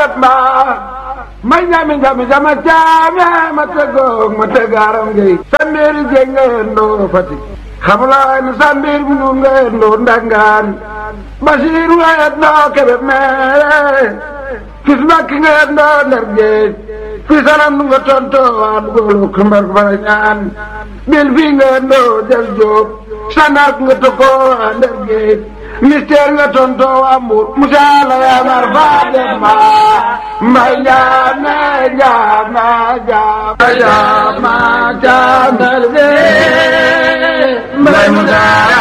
fadat ma may ñami ngami sama caame ma tëggoog ma tëggaaram ngay sambiri jeg nga yendoo Fatick xamulaay na sambir bi nu nga yendoo Ndangaan Basiiru nga yendoo Kébémer fis Mbàkke nga yendoo Ndar Géej fi salam nu nga tontoo waa dugoolu kumbar fara ñaan bil fii nga yendoo Jal Jóob sanak nga tokkoo waa Ndar Géej mystère nga tontoo waa Mbuur musaala yaa mar faa dem ma mbay jaame jaama jaama jaama jaama mbay musaala